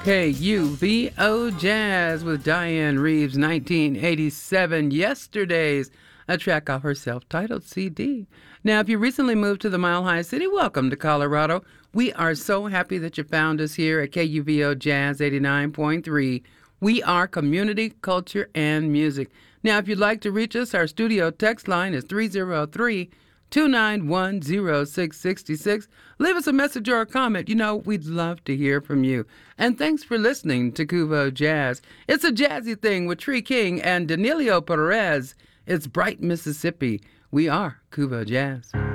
KUVO Jazz with Diane Reeves, 1987, Yesterdays, a track off her self-titled CD. Now, if you recently moved to the Mile High City, welcome to Colorado. We are so happy that you found us here at KUVO Jazz 89.3. We are community, culture, and music. Now, if you'd like to reach us, our studio text line is 303-291-0666. Leave us a message or a comment. We'd love to hear from you. And thanks for listening to Kuvo Jazz. It's a jazzy thing with Tree King and Danilo Perez. It's Bright, Mississippi. We are Kuvo Jazz.